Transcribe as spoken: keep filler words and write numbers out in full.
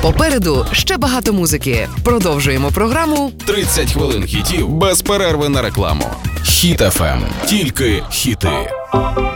Попереду ще багато музики. Продовжуємо програму тридцять хвилин хітів без перерви на рекламу. Хіт еф ем. Тільки хіти.